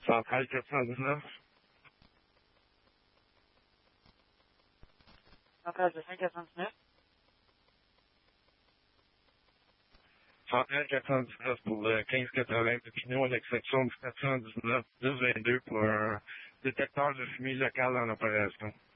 Centrale 419. Centrale de 599. Centrale 419 pour le 1580 de Pinot à l'exception du 419 1022 pour un détecteur de fumée local en opération.